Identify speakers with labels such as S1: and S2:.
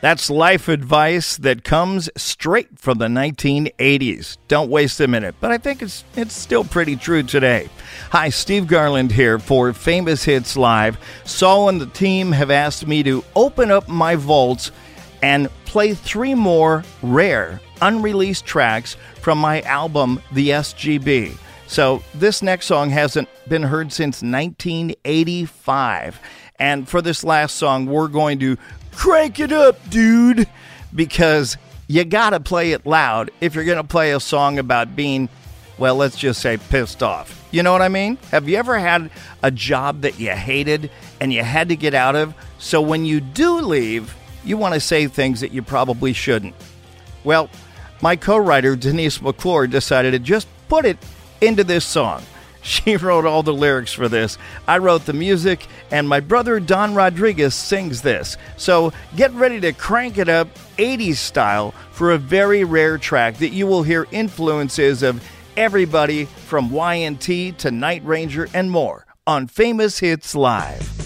S1: That's life advice that comes straight from the 1980s. Don't waste a minute, but I think it's still pretty true today. Hi, Steve Garland here for Famous Hits Live. Saul and the team have asked me to open up my vaults and play 3 more rare, unreleased tracks from my album, The SGB. So this next song hasn't been heard since 1985. And for this last song, we're going to crank it up, dude, because you gotta play it loud if you're gonna play a song about being, well, let's just say pissed off. You know what I mean? Have you ever had a job that you hated and you had to get out of? So when you do leave, you want to say things that you probably shouldn't. Well, my co-writer, Denise McClure, decided to just put it into this song. She wrote all the lyrics for this. I wrote the music, and my brother Don Rodriguez sings this. So get ready to crank it up 80s style for a very rare track that you will hear influences of everybody from Y&T to Night Ranger and more on Famous Hits Live.